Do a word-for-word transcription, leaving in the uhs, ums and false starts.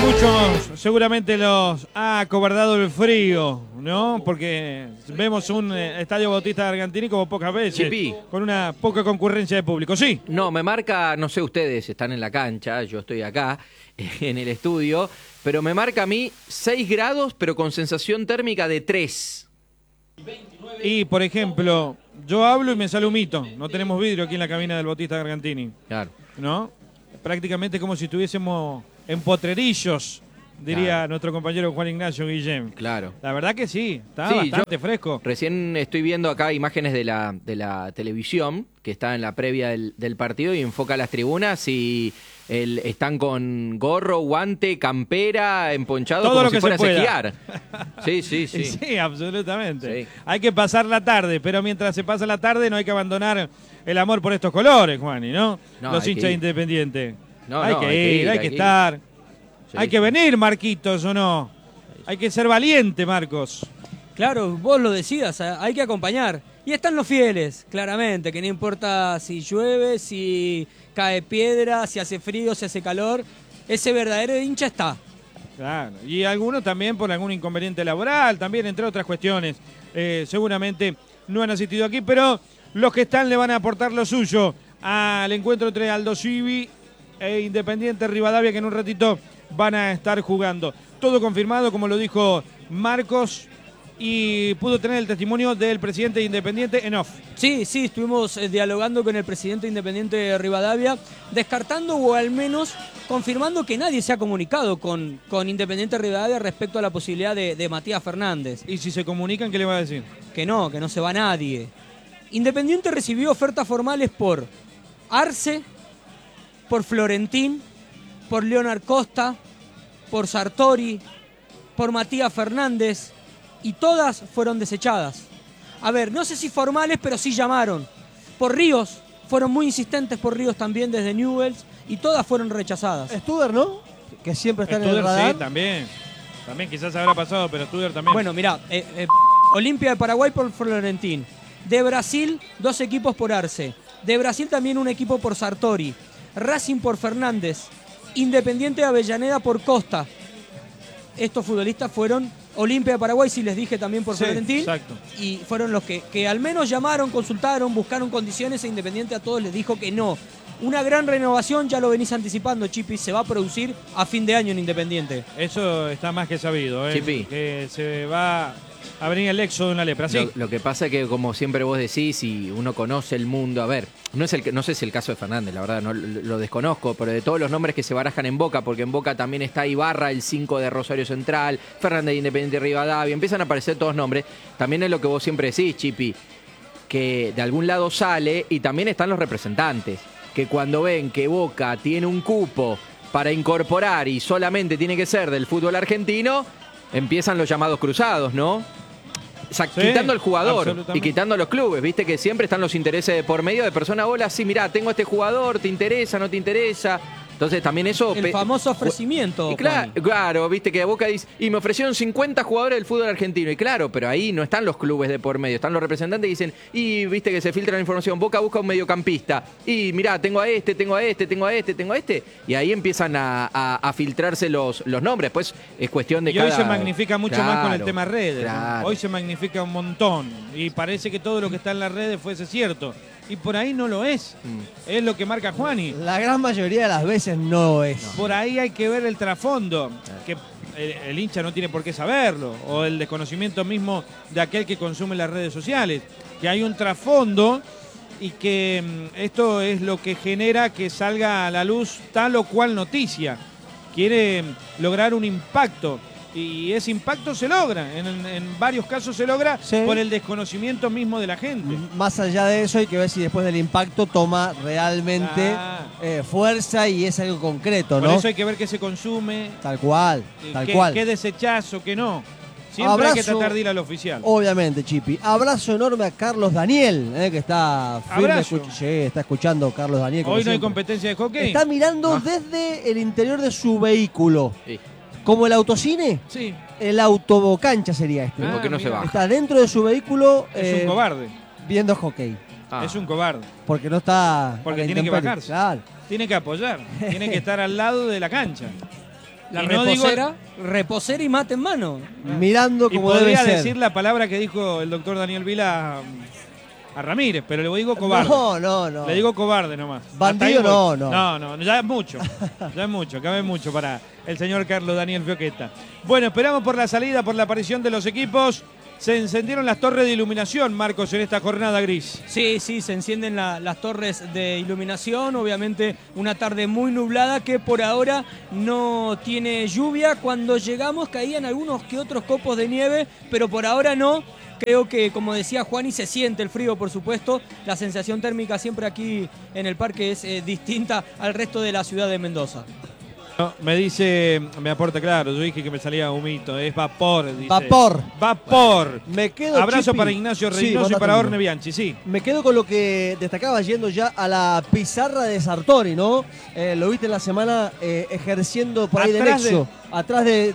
muchos seguramente los ha acobardado el frío, ¿no? Porque vemos un eh, estadio Bautista de Argentini como pocas veces, Chipi. con una poca concurrencia de público. Sí. No, me marca, no sé, ustedes están en la cancha, yo estoy acá, en el estudio, pero me marca a mí seis grados, pero con sensación térmica de tres. Y, por ejemplo, yo hablo y me sale un mito. No tenemos vidrio aquí en la cabina del Bautista de Argentini. Claro. ¿No? Prácticamente como si estuviésemos en potrerillos, diría Claro. nuestro compañero Juan Ignacio Guillén. Claro. La verdad que sí, está Sí, bastante yo fresco. Recién estoy viendo acá imágenes de la, de la televisión, que está en la previa del, del partido y enfoca las tribunas y el, están con gorro, guante, campera, emponchado, Todo como lo si que fuera se a pueda. esquiar. Sí, sí, sí. Sí, absolutamente. Sí. Hay que pasar la tarde, pero mientras se pasa la tarde no hay que abandonar el amor por estos colores, Juani, ¿no? No, Los hay hinchas que ir. Independientes. No, hay, no, que ir, hay que ir. estar. Sí, hay que sí. venir, Marquitos, ¿o no? Hay que ser valiente, Marcos. Claro, vos lo decías, hay que acompañar. Y están los fieles, claramente, que no importa si llueve, si cae piedra, si hace frío, si hace calor, ese verdadero hincha está. Claro, y algunos también por algún inconveniente laboral, también entre otras cuestiones. Eh, seguramente no han asistido aquí, pero los que están le van a aportar lo suyo al encuentro entre Aldo Civi e Independiente Rivadavia, que en un ratito van a estar jugando. Todo confirmado, como lo dijo Marcos, y pudo tener el testimonio del presidente de Independiente en off. Sí, sí, estuvimos eh, dialogando con el presidente independiente de Rivadavia, descartando o al menos confirmando que nadie se ha comunicado con, con Independiente Rivadavia respecto a la posibilidad de, de Matías Fernández. Y si se comunican, ¿qué le va a decir? Que no, que no se va nadie. Independiente recibió ofertas formales por Arce, por Florentín, por Leonard Costa, por Sartori, por Matías Fernández, y todas fueron desechadas. A ver, no sé si formales, pero sí llamaron. Por Ríos, fueron muy insistentes por Ríos también desde Newell's, y todas fueron rechazadas. Studer, ¿no? Que siempre está en el Studer, radar. sí, también. También quizás habrá pasado, pero Studer también. Bueno, mirá, eh, eh, Olimpia de Paraguay por Florentín. De Brasil, dos equipos por Arce. De Brasil también un equipo por Sartori. Racing por Fernández. Independiente de Avellaneda por Costa. Estos futbolistas fueron Olimpia de Paraguay, sí les dije también por Sí, Florentín. exacto. Y fueron los que, que al menos llamaron, consultaron, buscaron condiciones e Independiente a todos les dijo que no. Una gran renovación, ya lo venís anticipando, Chipi, se va a producir a fin de año en Independiente. Eso está más que sabido, ¿eh? Chipi. Que se va a venir el éxodo de una lepra. Sí. Lo, lo que pasa es que, como siempre vos decís, y uno conoce el mundo, a ver, no es el que- no sé si el caso de Fernández, la verdad, no lo, lo desconozco, pero de todos los nombres que se barajan en Boca, porque en Boca también está Ibarra, el cinco de Rosario Central, Fernández de Independiente Rivadavia, empiezan a aparecer todos nombres, también es lo que vos siempre decís, Chipi, que de algún lado sale, y también están los representantes, que cuando ven que Boca tiene un cupo para incorporar y solamente tiene que ser del fútbol argentino, empiezan los llamados cruzados, ¿no? O sea, Sí, quitando al jugador y absolutamente. quitando a los clubes, viste que siempre están los intereses de por medio de personas, hola, sí, mirá, tengo este jugador, ¿te interesa, no te interesa? Entonces también eso... El pe- famoso ofrecimiento, Y claro, Juani. claro, viste que Boca dice, y me ofrecieron cincuenta jugadores del fútbol argentino, y claro, pero ahí no están los clubes de por medio, están los representantes y dicen, y viste que se filtra la información, Boca busca un mediocampista, y mirá, tengo a este, tengo a este, tengo a este, tengo a este, y ahí empiezan a, a- a filtrarse los, los nombres, pues es cuestión de Y hoy cada- se magnifica mucho más con el Claro, tema redes. ¿no? claro. Hoy se magnifica un montón. Y parece que todo lo que está en las redes fuese cierto. Y por ahí no lo es. Mm. Es lo que marca Juani. La gran mayoría de las veces no es. Por ahí hay que ver el trasfondo. Que el, el hincha no tiene por qué saberlo. O el desconocimiento mismo de aquel que consume las redes sociales. Que hay un trasfondo y que mm, esto es lo que genera que salga a la luz tal o cual noticia. Quiere mm, lograr un impacto. Y ese impacto se logra, en, en varios casos se logra Sí. por el desconocimiento mismo de la gente. Más allá de eso hay que ver si después del impacto toma realmente Ah. eh, fuerza y es algo concreto, Por ¿no? eso hay que ver qué se consume, Tal cual, eh, tal qué, cual. qué desechazo, qué no. Siempre hay que Abrazo. tratar de ir al oficial. Obviamente, Chipi. Abrazo enorme a Carlos Daniel, eh, que está firme. Abrazo. escuch- sí, está escuchando Carlos Daniel. como Hoy no hay siempre. competencia de hockey. Está mirando Ah. desde el interior de su vehículo. Sí. Como el autocine, Sí, el autobocancha sería este. Ah, ¿Por qué no se mira. baja? Está dentro de su vehículo es eh, un cobarde. viendo hockey. Ah. Es un cobarde. Porque no está. Porque a la tiene que intemperie. bajarse. Claro. Tiene que apoyar. Tiene que estar al lado de la cancha. La Y no reposera, reposera y mate en mano. Mirando Y como debe podría ser. decir la palabra que dijo el doctor Daniel Vila a, a Ramírez, pero le digo cobarde. No, no, no. Le digo cobarde nomás. Bandido Hasta ahí voy. no, No, no, ya es mucho. Ya es mucho, cabe mucho para el señor Carlos Daniel Fioqueta. Bueno, esperamos por la salida, por la aparición de los equipos. Se encendieron las torres de iluminación, Marcos, en esta jornada gris. Sí, sí, se encienden la- las torres de iluminación, obviamente una tarde muy nublada que por ahora no tiene lluvia. Cuando llegamos caían algunos que otros copos de nieve, pero por ahora no. Creo que, como decía Juani, se siente el frío, por supuesto. La sensación térmica siempre aquí en el parque es eh, distinta al resto de la ciudad de Mendoza. No, me dice, me aporta claro, yo dije que me salía humito, es vapor, dice. Vapor. Vapor. Me quedo, Abrazo Chipi. para Ignacio Sí, Reynoso y mandate para uno. Orne Bianchi, sí. Me quedo con lo que destacaba yendo ya a la pizarra de Sartori, ¿no? Eh, lo viste en la semana eh, ejerciendo por ahí de Atrás de- nexo, atrás de,